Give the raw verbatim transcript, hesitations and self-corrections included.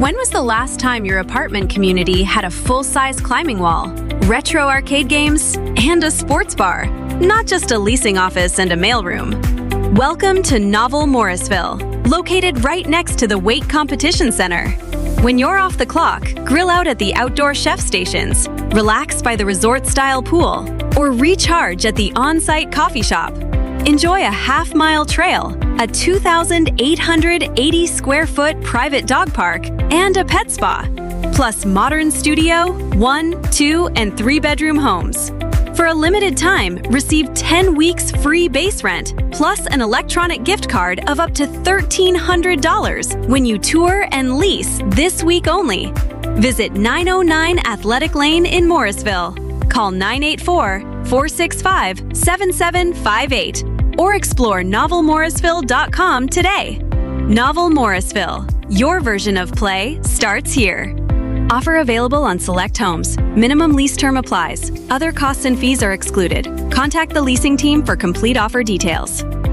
When was the last time your apartment community had a full-size climbing wall, retro arcade games, and a sports bar? Not just a leasing office and a mailroom. Welcome to Novel Morrisville, located right next to the Weight Competition Center. When you're off the clock, grill out at the outdoor chef stations, relax by the resort-style pool, or recharge at the on-site coffee shop. Enjoy a half-mile trail, a two thousand eight hundred eighty square foot private dog park, and a pet spa, plus modern studio, one, two, and three-bedroom homes. For a limited time, receive ten weeks free base rent, plus an electronic gift card of up to thirteen hundred dollars when you tour and lease this week only. Visit nine oh nine Athletic Lane in Morrisville. Call nine eight four, four six five, seven seven five eight or explore novel morrisville dot com today. Novel Morrisville, your version of play starts here. Offer available on select homes. Minimum lease term applies. Other costs and fees are excluded. Contact the leasing team for complete offer details.